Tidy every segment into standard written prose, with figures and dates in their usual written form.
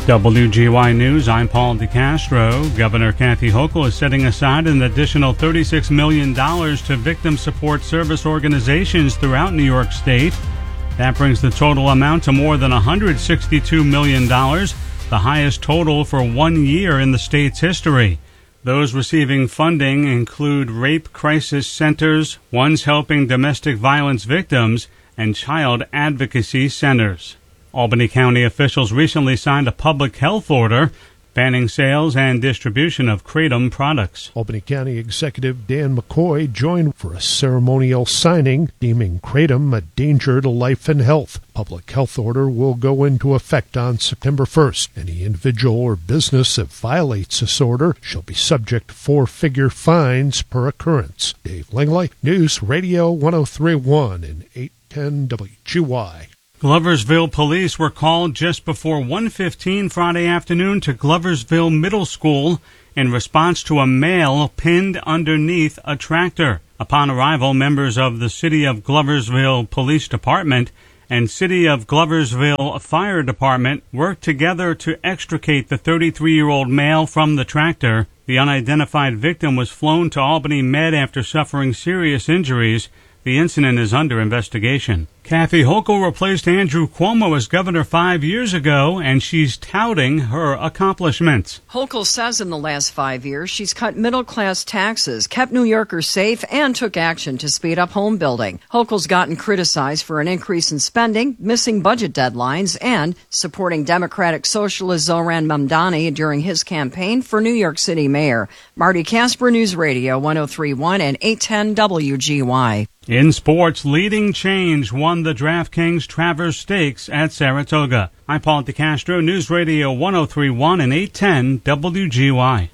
WGY News, I'm Paul DeCastro. Governor Kathy Hochul is setting aside an additional $36 million to victim support service organizations throughout New York State. That brings the total amount to more than $162 million, the highest total for 1 year in the state's history. Those receiving funding include rape crisis centers, ones helping domestic violence victims, and child advocacy centers. Albany County officials recently signed a public health order banning sales and distribution of Kratom products. Albany County Executive Dan McCoy joined for a ceremonial signing, deeming Kratom a danger to life and health. Public health order will go into effect on September 1st. Any individual or business that violates this order shall be subject to four-figure fines per occurrence. Dave Langley, News Radio 103.1 and 810 WGY. Gloversville police were called just before 1:15 Friday afternoon to Gloversville Middle School in response to a male pinned underneath a tractor. Upon arrival, members of the City of Gloversville Police Department and City of Gloversville Fire Department worked together to extricate the 33-year-old male from the tractor. The unidentified victim was flown to Albany Med after suffering serious injuries. The incident is under investigation. Kathy Hochul replaced Andrew Cuomo as governor 5 years ago, and she's touting her accomplishments. Hochul says in the last 5 years, she's cut middle-class taxes, kept New Yorkers safe, and took action to speed up home building. Hochul's gotten criticized for an increase in spending, missing budget deadlines, and supporting Democratic socialist Zohran Mamdani during his campaign for New York City mayor. Marty Casper, News Radio 103.1 and 810 WGY. In sports, Leading Change won the DraftKings Travers Stakes at Saratoga. I'm Paul DeCastro, News Radio 103.1 and 810 WGY.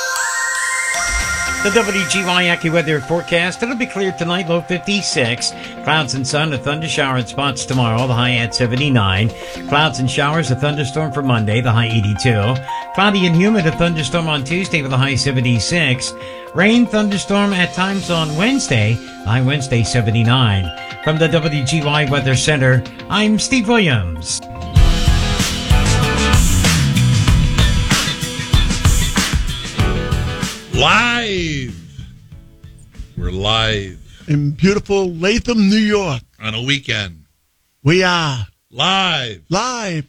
The WGY AccuWeather forecast. It'll be clear tonight, low 56. Clouds and sun, a thunder shower in spots tomorrow, the high at 79. Clouds and showers, a thunderstorm for Monday, the high 82. Cloudy and humid, a thunderstorm on Tuesday with a high 76. Rain, thunderstorm at times on Wednesday, high Wednesday 79. From the WGY Weather Center, I'm Steve Williams. Live. We're live. In beautiful Latham, New York. On a weekend. We are. Live. Live,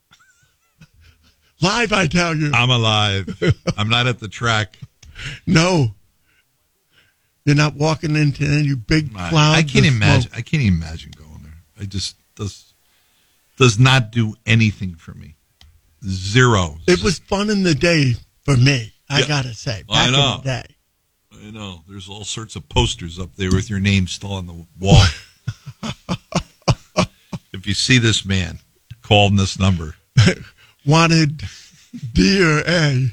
I tell you. I'm alive. I'm not at the track. No. You're not walking into any big clouds. I can't imagine going there. I just does not do anything for me. Zero. It was fun in the day for me. I gotta say, back in the day. I know. There's all sorts of posters up there with your name still on the wall. If you see this man, call him this number. Wanted D or A.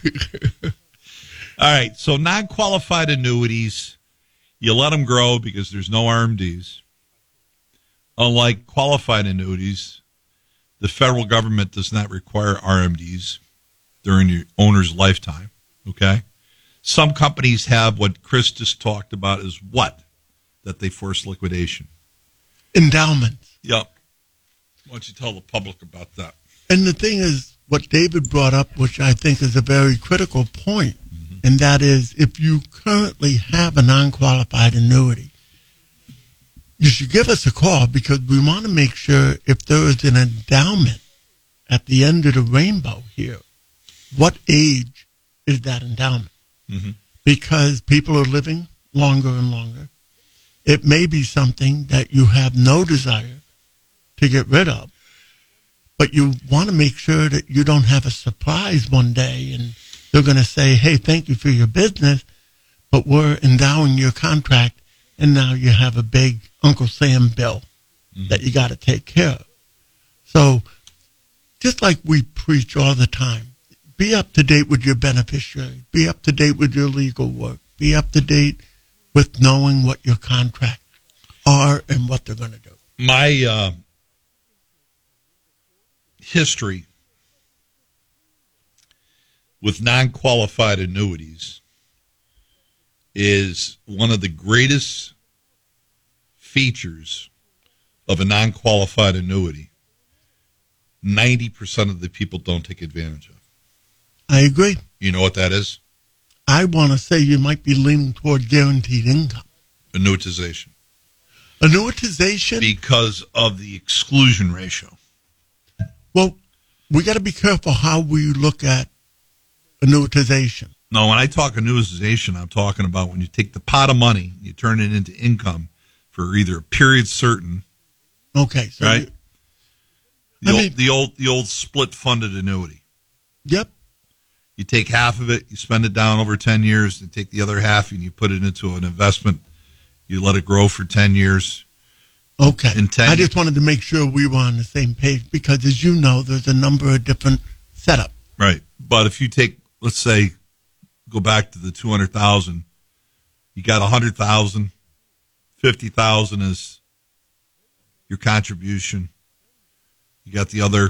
All right. So non-qualified annuities, you let them grow because there's no RMDs. Unlike qualified annuities, the federal government does not require RMDs during your owner's lifetime. Okay? Some companies have what Chris just talked about is what? That they force liquidation. Endowments. Yep. Why don't you tell the public about that? And the thing is, what David brought up, which I think is a very critical point, and that is if you currently have a non-qualified annuity, you should give us a call because we want to make sure if there is an endowment at the end of the rainbow here, what age is that endowment? Mm-hmm. Because people are living longer and longer. It may be something that you have no desire to get rid of, but you want to make sure that you don't have a surprise one day and they're going to say, hey, thank you for your business, but we're endowing your contract and now you have a big Uncle Sam bill that you got to take care of. So just like we preach all the time, be up to date with your beneficiary. Be up to date with your legal work. Be up to date with knowing what your contracts are and what they're going to do. My history with non-qualified annuities is one of the greatest features of a non-qualified annuity. 90% of the people don't take advantage of. I agree. You know what that is? I want to say you might be leaning toward guaranteed income. Annuitization. Annuitization? Because of the exclusion ratio. Well, we got to be careful how we look at annuitization. No, when I talk annuitization, I'm talking about when you take the pot of money, you turn it into income for either a period certain. Okay, so right? The old split funded annuity. Yep. You take half of it, you spend it down over 10 years, and take the other half and you put it into an investment. You let it grow for 10 years. Okay. I just wanted to make sure we were on the same page because, as you know, there's a number of different setups. Right. But if you take, let's say, go back to the 200,000, you got 100,000, 50,000 is your contribution. You got the other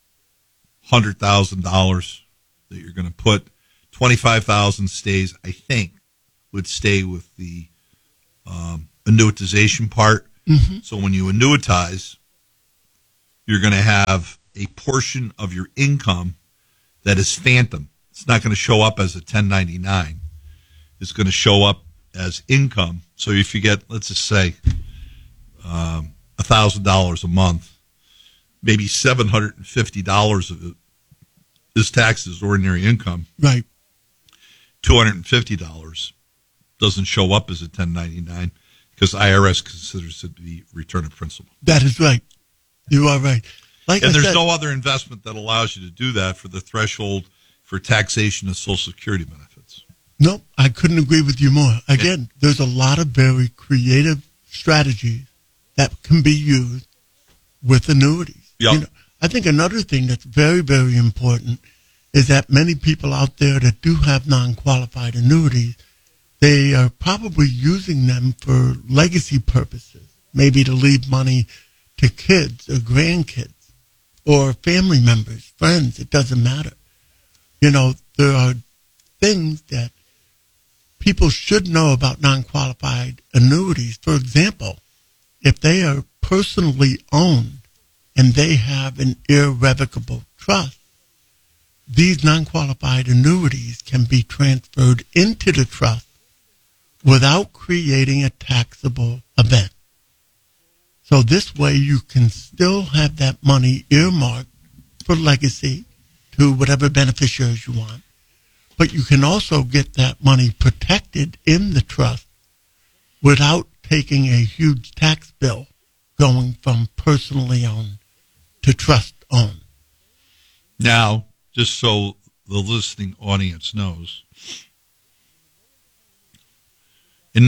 $100,000 that you're going to put. 25,000 stays, I think, would stay with the annuitization part. Mm-hmm. So when you annuitize, you're going to have a portion of your income that is phantom. It's not going to show up as a 1099. It's going to show up as income. So if you get, let's just say, $1,000 a month, maybe $750 of it is taxed as ordinary income. Right. $250 doesn't show up as a 1099 because IRS considers it to be return of principal. That is right. You are right. And there's no other investment that allows you to do that for the threshold for taxation of Social Security benefits. No, I couldn't agree with you more. Again, there's a lot of very creative strategies that can be used with annuities. Yep. You know, I think another thing that's very, very important is that many people out there that do have non-qualified annuities, they are probably using them for legacy purposes, maybe to leave money to kids or grandkids or family members, friends. It doesn't matter. You know, there are things that people should know about non-qualified annuities. For example, if they are personally owned and they have an irrevocable trust, these non-qualified annuities can be transferred into the trust without creating a taxable event. So this way you can still have that money earmarked for legacy to whatever beneficiaries you want, but you can also get that money protected in the trust without taking a huge tax bill going from personally owned to trust owned. Now, just so the listening audience knows, in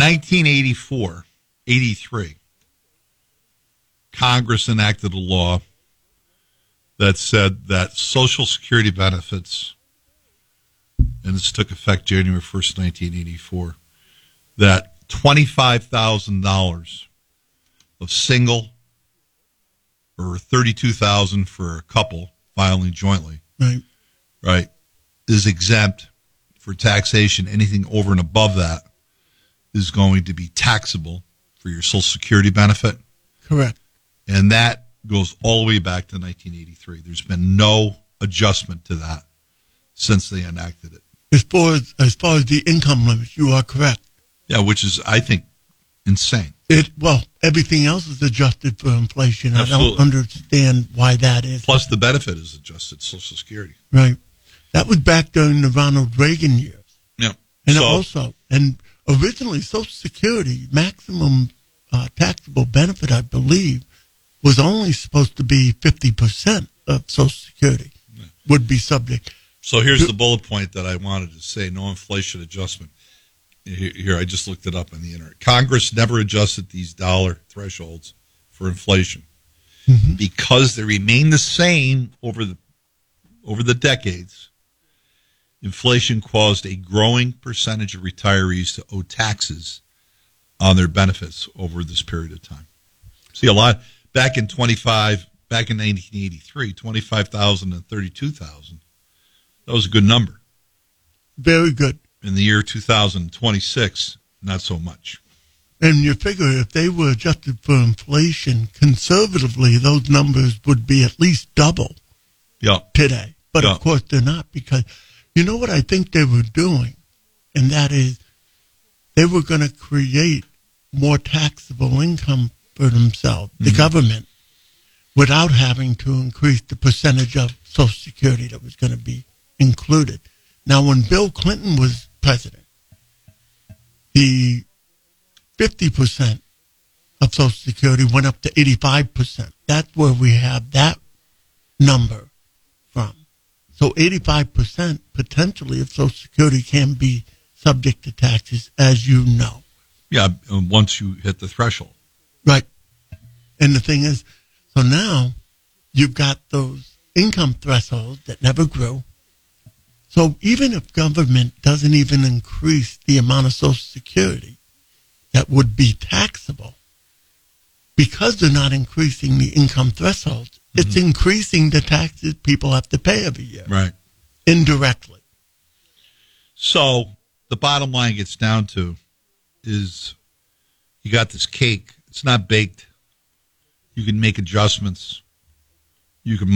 1983, Congress enacted a law that said that Social Security benefits, and this took effect January 1st, 1984, that $25,000 of single or $32,000 for a couple filing jointly, right, is exempt for taxation. Anything over and above that is going to be taxable for your Social Security benefit. Correct. And that goes all the way back to 1983. There's been no adjustment to that since they enacted it. As far as the income limits, you are correct. Yeah, which is, I think, insane. Well, everything else is adjusted for inflation. Absolutely. I don't understand why that is. Plus, the benefit is adjusted, Social Security. Right. That was back during the Ronald Reagan years. Yeah. And originally, Social Security, maximum taxable benefit, I believe, was only supposed to be 50% of Social Security would be subject. So here's the bullet point that I wanted to say, no inflation adjustment. Here, I just looked it up on the internet. Congress never adjusted these dollar thresholds for inflation because they remain the same over the decades. Inflation caused a growing percentage of retirees to owe taxes on their benefits over this period of time. See, a lot back in 1983, 25,000 and 32,000. That was a good number. Very good. In the year 2026, not so much. And you figure if they were adjusted for inflation, conservatively, those numbers would be at least double today. But Yeah. of course they're not, because you know what I think they were doing? And that is they were going to create more taxable income for themselves, the government, without having to increase the percentage of Social Security that was going to be included. Now, when Bill Clinton was president, the 50% of Social Security went up to 85%. That's where we have that number from. So 85% potentially of Social Security can be subject to taxes, as you know. Yeah, once you hit the threshold. Right. And the thing is, so now you've got those income thresholds that never grew. So even if government doesn't even increase the amount of Social Security that would be taxable, because they're not increasing the income thresholds, it's increasing the taxes people have to pay every year. Right. Indirectly. So the bottom line gets down to is you got this cake. It's not baked. You can make adjustments. You can